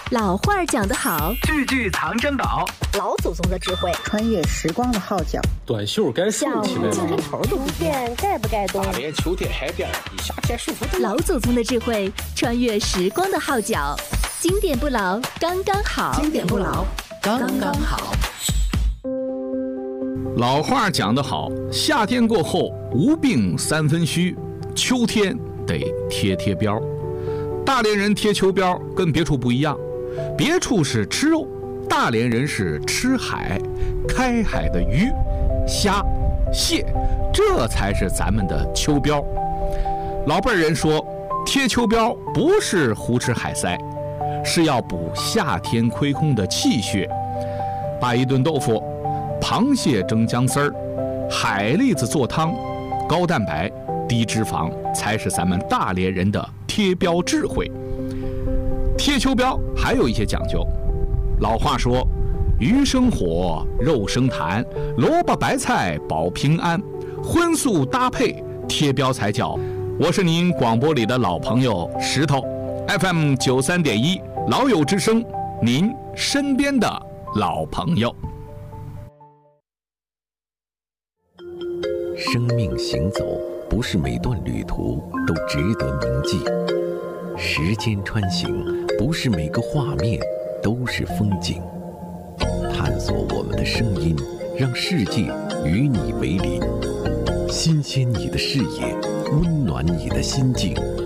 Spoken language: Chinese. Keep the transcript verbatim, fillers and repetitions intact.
老话讲得好， 句句藏珍宝， 老祖宗的智慧， 穿越时光的号角， 短袖该竖起来了， 这头都不变，该不该动？ 大连秋天海边，比夏天舒服多。 老祖宗的智慧，穿越时光的号角，经典不老，刚刚好。 经典不老，刚刚好。 老话讲得好，夏天过后无病三分虚，秋天得贴贴膘。大连人贴秋膘跟别处不一样，别处是吃肉，大连人是吃海，开海的鱼、虾、蟹，这才是咱们的秋膘。老辈人说，贴秋膘不是胡吃海塞，是要补夏天亏空的气血。把一顿豆腐、螃蟹蒸姜丝儿、海蛎子做汤，高蛋白、低脂肪，才是咱们大连人的贴膘智慧。贴秋膘还有一些讲究，老话说，鱼生火，肉生痰，萝卜白菜保平安，荤素搭配，贴膘才叫。我是您广播里的老朋友石头 F M 九三点一老友之声，您身边的老朋友。 生命行走，不是每段旅途都值得铭记；时间穿行，不是每个画面都是风景。探索我们的声音，让世界与你为邻。新鲜你的视野，温暖你的心境。